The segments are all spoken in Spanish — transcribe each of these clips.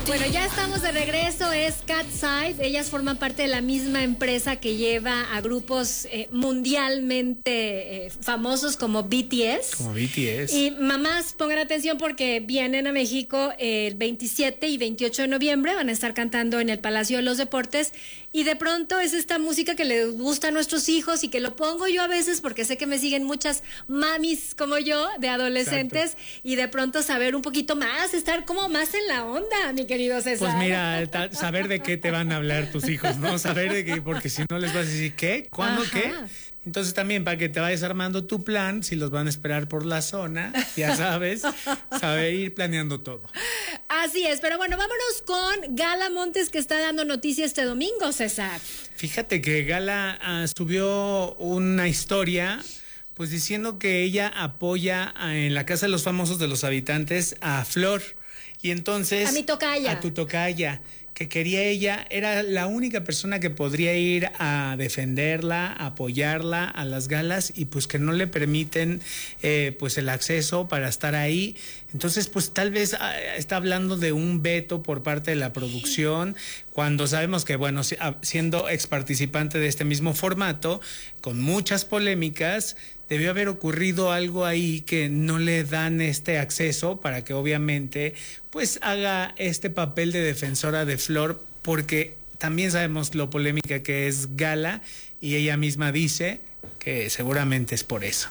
Bueno, ya estamos de regreso, es Catside. Ellas forman parte de la misma empresa que lleva a grupos mundialmente famosos como BTS. Como BTS. Y mamás, pongan atención porque vienen a México el 27 y 28 de noviembre, van a estar cantando en el Palacio de los Deportes y de pronto es esta música que les gusta a nuestros hijos y que lo pongo yo a veces porque sé que me siguen muchas mamis como yo de adolescentes. Exacto. Y de pronto saber un poquito más, estar como más en la onda, mi querido César. Pues mira, saber de qué te van a hablar tus hijos, ¿no? Saber de qué, porque si no les vas a decir ¿qué? ¿Cuándo? Ajá. ¿Qué? Entonces también para que te vayas armando tu plan, si los van a esperar por la zona, ya sabes, saber ir planeando todo. Así es, pero bueno, vámonos con Gala Montes que está dando noticia este domingo, César. Fíjate que Gala subió una historia pues diciendo que ella apoya en la Casa de los Famosos de los Habitantes a Flor. Y entonces... A mi tocaya. A tu tocaya. Que quería ella, era la única persona que podría ir a defenderla, a apoyarla a las galas y pues que no le permiten pues el acceso para estar ahí. Entonces pues tal vez está hablando de un veto por parte de la producción, cuando sabemos que bueno, siendo ex participante de este mismo formato, con muchas polémicas, debió haber ocurrido algo ahí que no le dan este acceso para que obviamente pues haga este papel de defensora de Flor, porque también sabemos lo polémica que es Gala y ella misma dice que seguramente es por eso.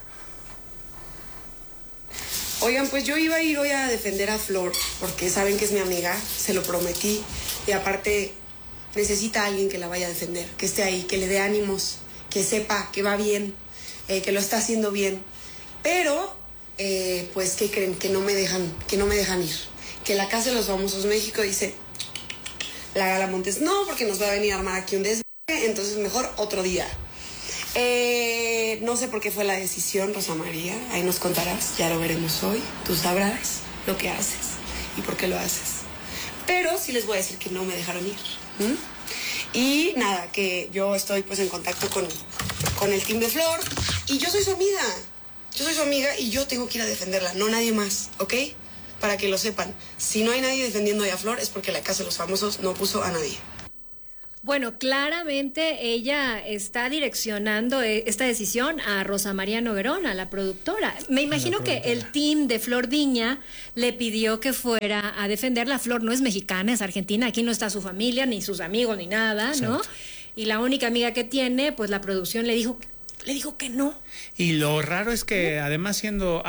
Oigan, pues yo iba a ir hoy a defender a Flor porque saben que es mi amiga, se lo prometí y aparte necesita a alguien que la vaya a defender, que esté ahí, que le dé ánimos, que sepa que va bien. Que lo está haciendo bien, pero pues ¿qué creen? Que no me dejan ir, que la Casa de los Famosos México dice la Gala Montes no, porque nos va a venir a armar aquí un desastre, entonces mejor otro día. No sé por qué fue la decisión, Rosa María, ahí nos contarás, ya lo veremos hoy, tú sabrás lo que haces y por qué lo haces, pero sí les voy a decir que no me dejaron ir. Y nada, que yo estoy pues en contacto con el team de Flor y yo soy su amiga y yo tengo que ir a defenderla, no nadie más, ¿ok? Para que lo sepan, si no hay nadie defendiendo a Flor es porque la Casa de los Famosos no puso a nadie. Bueno, claramente ella está direccionando esta decisión a Rosa María Noguerón, a la productora. Me imagino que el team de Flor Viña le pidió que fuera a defenderla. Flor no es mexicana, es argentina, aquí no está su familia, ni sus amigos, ni nada, ¿no? Exacto. Y la única amiga que tiene, pues la producción le dijo que no. Y lo raro es que además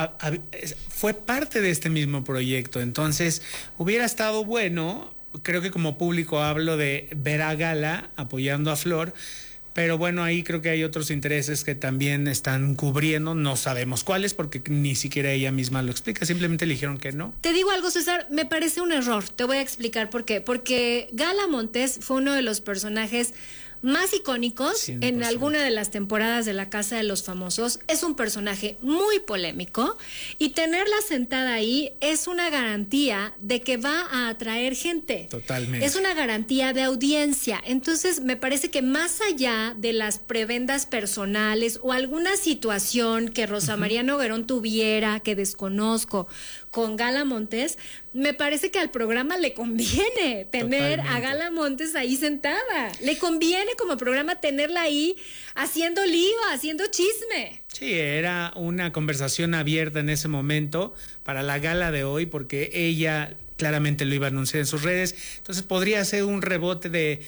fue parte de este mismo proyecto, entonces hubiera estado bueno, creo que como público hablo de ver a Gala apoyando a Flor, pero bueno, ahí creo que hay otros intereses que también están cubriendo, no sabemos cuáles porque ni siquiera ella misma lo explica, simplemente le dijeron que no. Te digo algo, César, me parece un error, te voy a explicar por qué, porque Gala Montes fue uno de los personajes más icónicos 100%. En alguna de las temporadas de la Casa de los Famosos. Es un personaje muy polémico y tenerla sentada ahí es una garantía de que va a atraer gente. Totalmente. Es una garantía de audiencia. Entonces me parece que más allá de las prebendas personales o alguna situación que Rosa María Noguerón tuviera, que desconozco, con Gala Montes, me parece que al programa le conviene tener a Gala Montes ahí sentada. Le conviene como programa tenerla ahí haciendo lío, haciendo chisme. Sí, era una conversación abierta en ese momento para la gala de hoy porque ella claramente lo iba a anunciar en sus redes, entonces podría ser un rebote de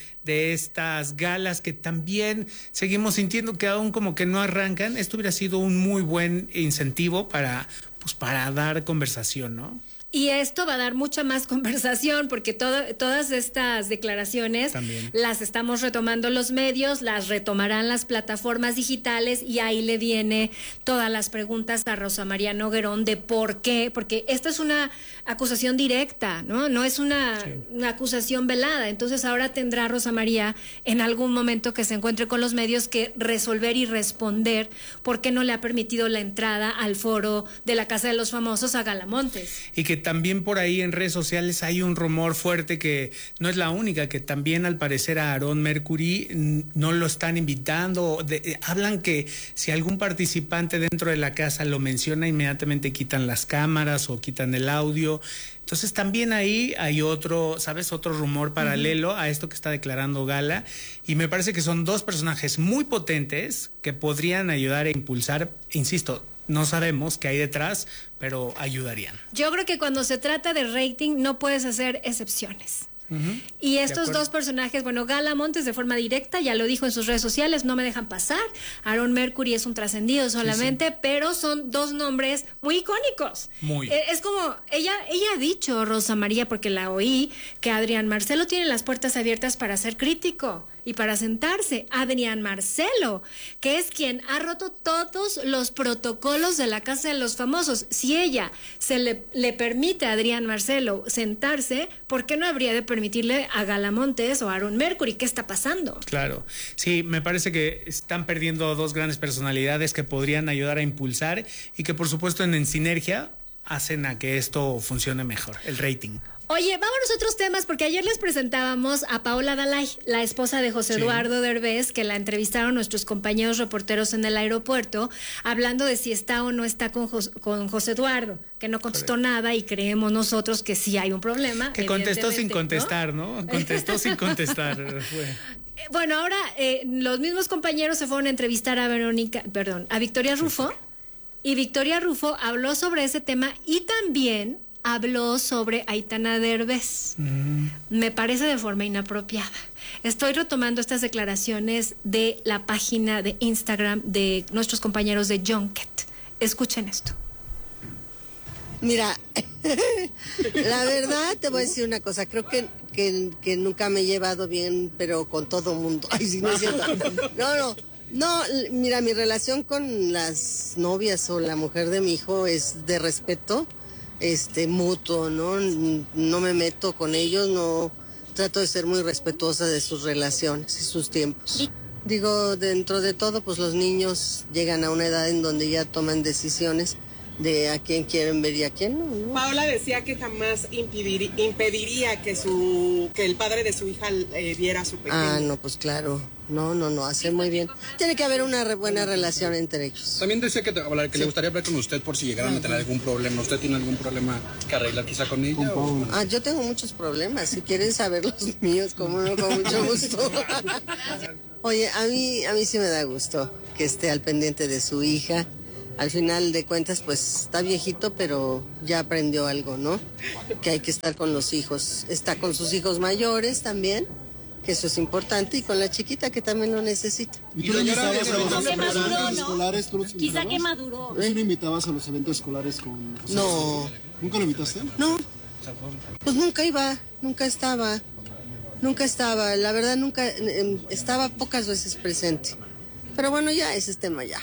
estas galas que también seguimos sintiendo que aún como que no arrancan. Esto hubiera sido un muy buen incentivo para dar conversación, ¿no? Y esto va a dar mucha más conversación porque todas estas declaraciones también las estamos retomando los medios, las retomarán las plataformas digitales y ahí le viene todas las preguntas a Rosa María Noguerón de por qué, porque esta es una acusación directa, ¿no? No es una acusación velada. Entonces ahora tendrá Rosa María en algún momento que se encuentre con los medios que resolver y responder por qué no le ha permitido la entrada al foro de la Casa de los Famosos a Gala Montes. Y que también por ahí en redes sociales hay un rumor fuerte que no es la única, que también al parecer a Aaron Mercury no lo están invitando. Hablan que si algún participante dentro de la casa lo menciona, inmediatamente quitan las cámaras o quitan el audio. Entonces también ahí hay otro, ¿sabes? Otro rumor paralelo a esto que está declarando Gala, y me parece que son dos personajes muy potentes que podrían ayudar a impulsar, insisto, no sabemos qué hay detrás, pero ayudarían. Yo creo que cuando se trata de rating no puedes hacer excepciones. Y estos dos personajes, bueno, Gala Montes de forma directa ya lo dijo en sus redes sociales, no me dejan pasar. Aaron Mercury es un trascendido solamente, pero son dos nombres muy icónicos. Es como, ella ha dicho, Rosa María, porque la oí, que Adrián Marcelo tiene las puertas abiertas para ser crítico y para sentarse. Adrián Marcelo, que es quien ha roto todos los protocolos de la Casa de los Famosos. Si ella le permite a Adrián Marcelo sentarse, ¿por qué no habría de permitirle a Gala Montes o a Aaron Mercury? ¿Qué está pasando? Claro, sí, me parece que están perdiendo dos grandes personalidades que podrían ayudar a impulsar y que por supuesto en sinergia hacen a que esto funcione mejor, el rating. Oye, vámonos a otros temas, porque ayer les presentábamos a Paola Dalai, la esposa de José Eduardo Derbez, que la entrevistaron nuestros compañeros reporteros en el aeropuerto, hablando de si está o no está con José Eduardo, que no contestó nada y creemos nosotros que sí hay un problema. Que contestó sin contestar, ¿no? Contestó sin contestar. Bueno, ahora los mismos compañeros se fueron a entrevistar a Victoria Rufo, y Victoria Rufo habló sobre ese tema y también habló sobre Aitana Derbez. Me parece de forma inapropiada. Estoy retomando estas declaraciones de la página de Instagram de nuestros compañeros de Junket. Escuchen esto. Mira, la verdad te voy a decir una cosa. Creo que nunca me he llevado bien, pero con todo mundo. Ay, sí, no es cierto. No, mira, mi relación con las novias o la mujer de mi hijo es de respeto, mutuo, ¿no? No me meto con ellos, no trato de ser muy respetuosa de sus relaciones y sus tiempos. Digo, dentro de todo, pues los niños llegan a una edad en donde ya toman decisiones de a quién quieren ver y a quién no. Paola decía que jamás impediría que el padre de su hija viera a su pequeño. Ah, no, pues claro. No, hace muy bien. Tiene que haber una buena relación entre ellos. También decía que le gustaría hablar con usted por si llegaran a tener algún problema. ¿Usted tiene algún problema que arreglar quizá con ella? Yo tengo muchos problemas. Si quieren saber los míos, como no, con mucho gusto. Oye, a mí sí me da gusto que esté al pendiente de su hija. Al final de cuentas, pues está viejito, pero ya aprendió algo, ¿no? Que hay que estar con los hijos. Está con sus hijos mayores también, que eso es importante, y con la chiquita que también lo necesita. ¿Y tú lo invitabas a los eventos escolares? Quizá que maduró. ¿Tú lo invitabas a los eventos escolares con José? No. ¿Nunca lo invitaste? No. Pues nunca iba, nunca estaba. La verdad, nunca estaba pocas veces presente. Pero bueno, ya ese es tema ya.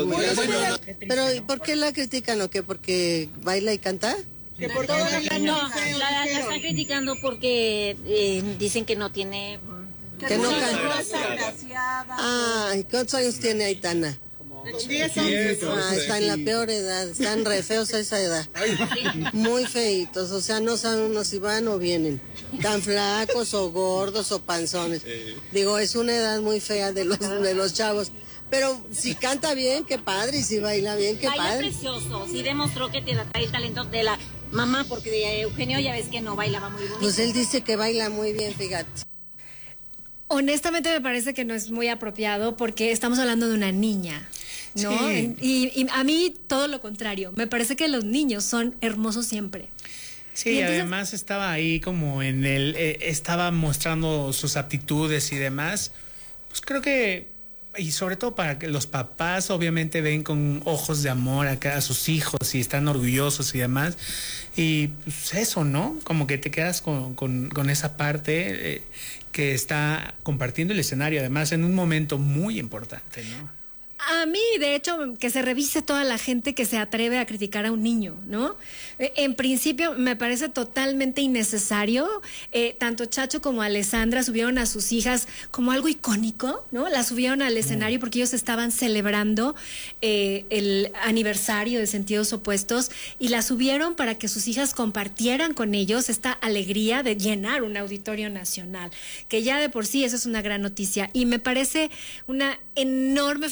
Pero ¿y por qué la critican o qué? ¿Porque baila y canta? No, la están criticando porque dicen que no tiene... Que no canta. Ay, ¿cuántos años tiene Aitana? 10 años. Está en la peor edad, están re feos a esa edad. Muy feitos, o sea, no saben uno si van o vienen. Tan flacos o gordos o panzones. Digo, es una edad muy fea de los chavos. Pero si canta bien, qué padre, y si baila bien, qué padre. Baila precioso, sí demostró que trae el talento de la mamá, porque de Eugenio ya ves que no bailaba muy bonito. Pues él dice que baila muy bien, fíjate. Honestamente me parece que no es muy apropiado porque estamos hablando de una niña, ¿no? Sí. Y a mí todo lo contrario, me parece que los niños son hermosos siempre. Sí, y entonces, además estaba ahí como estaba mostrando sus aptitudes y demás. Pues creo que, y sobre todo para que los papás obviamente ven con ojos de amor a sus hijos y están orgullosos y demás. Y pues eso, ¿no? Como que te quedas con esa parte que está compartiendo el escenario, además en un momento muy importante, ¿no? A mí, de hecho, que se revise toda la gente que se atreve a criticar a un niño, ¿no? En principio, me parece totalmente innecesario. Tanto Chacho como Alessandra subieron a sus hijas como algo icónico, ¿no? Las subieron al escenario porque ellos estaban celebrando el aniversario de Sentidos Opuestos y las subieron para que sus hijas compartieran con ellos esta alegría de llenar un auditorio nacional, que ya de por sí eso es una gran noticia. Y me parece una enorme falta de respeto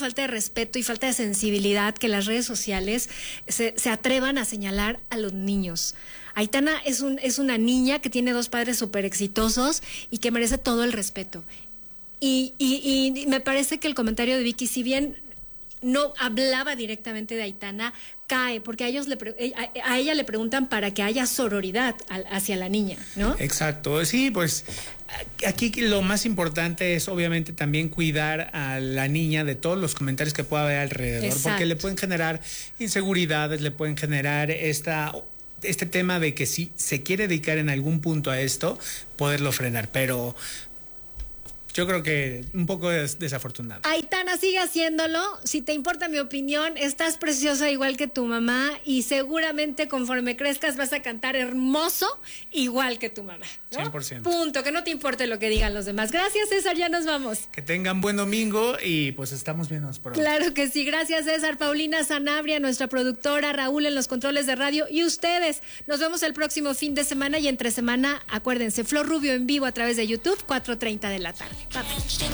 respeto y falta de sensibilidad que las redes sociales se atrevan a señalar a los niños. Aitana es una niña que tiene 2 padres súper exitosos y que merece todo el respeto. Y me parece que el comentario de Vicky, si bien no hablaba directamente de Aitana, cae, porque a ella le preguntan para que haya sororidad hacia la niña, ¿no? Exacto, sí, pues aquí lo más importante es obviamente también cuidar a la niña de todos los comentarios que pueda haber alrededor. Exacto. Porque le pueden generar inseguridades, le pueden generar este tema de que si se quiere dedicar en algún punto a esto, poderlo frenar, pero yo creo que un poco desafortunado. Aitana, sigue haciéndolo. Si te importa mi opinión, estás preciosa igual que tu mamá y seguramente conforme crezcas vas a cantar hermoso igual que tu mamá, ¿no? 100%. Punto, que no te importe lo que digan los demás. Gracias, César, ya nos vamos. Que tengan buen domingo y pues estamos viéndonos pronto. Claro que sí, gracias, César. Paulina Sanabria, nuestra productora, Raúl en los controles de radio y ustedes. Nos vemos el próximo fin de semana y entre semana, acuérdense, Flor Rubio en vivo a través de YouTube, 4:30 de la tarde. Bye.